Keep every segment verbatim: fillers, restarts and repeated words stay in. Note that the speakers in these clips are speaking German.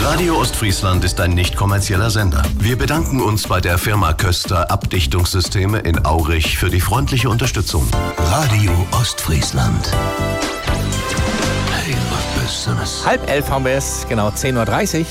Radio Ostfriesland ist ein nicht kommerzieller Sender. Wir bedanken uns bei der Firma Köster Abdichtungssysteme in Aurich für die freundliche Unterstützung. Radio Ostfriesland. Hey, was Besonderes. Halb elf haben wir es, genau zehn Uhr dreißig.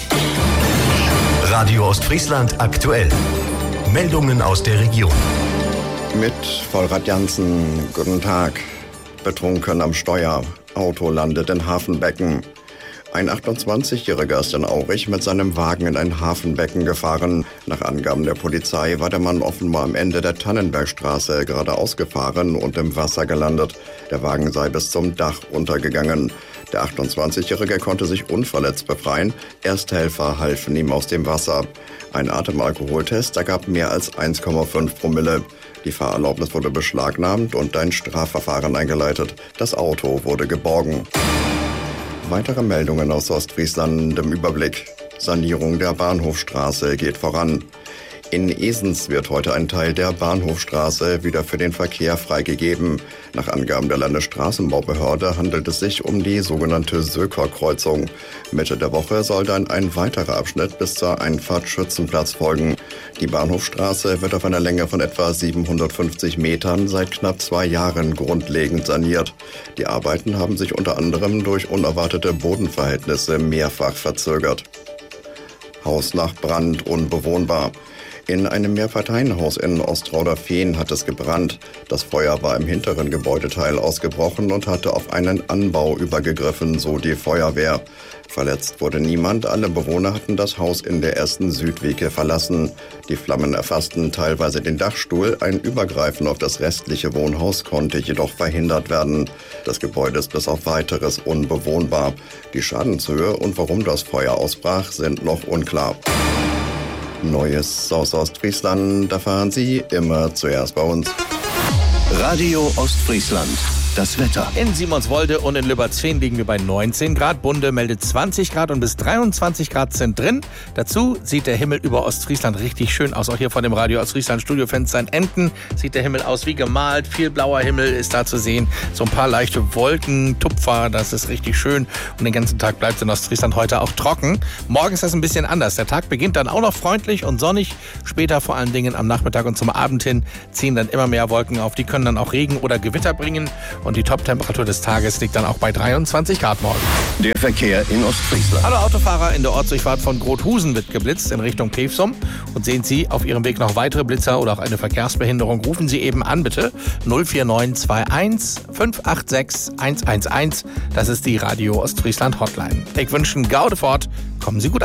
Radio Ostfriesland aktuell. Meldungen aus der Region. Mit Vollrad Jansen, guten Tag. Betrunken am Steuer. Auto landet in Hafenbecken. Ein achtundzwanzigjähriger ist in Aurich mit seinem Wagen in ein Hafenbecken gefahren. Nach Angaben der Polizei war der Mann offenbar am Ende der Tannenbergstraße geradeaus gefahren und im Wasser gelandet. Der Wagen sei bis zum Dach runtergegangen. Der achtundzwanzigjährige konnte sich unverletzt befreien. Ersthelfer halfen ihm aus dem Wasser. Ein Atemalkoholtest ergab mehr als eins Komma fünf Promille. Die Fahrerlaubnis wurde beschlagnahmt und ein Strafverfahren eingeleitet. Das Auto wurde geborgen. Weitere Meldungen aus Ostfriesland im Überblick. Sanierung der Bahnhofstraße geht voran. In Esens wird heute ein Teil der Bahnhofstraße wieder für den Verkehr freigegeben. Nach Angaben der Landesstraßenbaubehörde handelt es sich um die sogenannte Söker-Kreuzung. Mitte der Woche soll dann ein weiterer Abschnitt bis zur Einfahrt Schützenplatz folgen. Die Bahnhofstraße wird auf einer Länge von etwa siebenhundertfünfzig Metern seit knapp zwei Jahren grundlegend saniert. Die Arbeiten haben sich unter anderem durch unerwartete Bodenverhältnisse mehrfach verzögert. Haus nach Brand unbewohnbar. In einem Mehrparteienhaus in Ostrauder-Fehn hat es gebrannt. Das Feuer war im hinteren Gebäudeteil ausgebrochen und hatte auf einen Anbau übergegriffen, so die Feuerwehr. Verletzt wurde niemand, alle Bewohner hatten das Haus in der ersten Südwege verlassen. Die Flammen erfassten teilweise den Dachstuhl, ein Übergreifen auf das restliche Wohnhaus konnte jedoch verhindert werden. Das Gebäude ist bis auf weiteres unbewohnbar. Die Schadenshöhe und warum das Feuer ausbrach, sind noch unklar. Neues aus Ostfriesland erfahren Sie immer zuerst bei uns. Radio Ostfriesland. Das Wetter. In Simonswolde und in Lübbertsfehn liegen wir bei neunzehn Grad. Bunde meldet zwanzig Grad und bis dreiundzwanzig Grad sind drin. Dazu sieht der Himmel über Ostfriesland richtig schön aus. Auch hier von dem Radio Ostfriesland Studiofenster in Enten sieht der Himmel aus wie gemalt. Viel blauer Himmel ist da zu sehen. So ein paar leichte Wolken, Tupfer, das ist richtig schön. Und den ganzen Tag bleibt es in Ostfriesland heute auch trocken. Morgen ist das ein bisschen anders. Der Tag beginnt dann auch noch freundlich und sonnig. Später vor allen Dingen am Nachmittag und zum Abend hin ziehen dann immer mehr Wolken auf. Die können dann auch Regen oder Gewitter bringen. Und die Top-Temperatur des Tages liegt dann auch bei dreiundzwanzig Grad morgen. Der Verkehr in Ostfriesland. Hallo Autofahrer, in der Ortsdurchfahrt von Grothusen wird geblitzt in Richtung Klevsum. Und sehen Sie auf Ihrem Weg noch weitere Blitzer oder auch eine Verkehrsbehinderung, rufen Sie eben an bitte null vier neun zwei eins fünf acht sechs eins eins eins. Das ist die Radio Ostfriesland Hotline. Ich wünsche Ihnen Gaude fort. Kommen Sie gut an.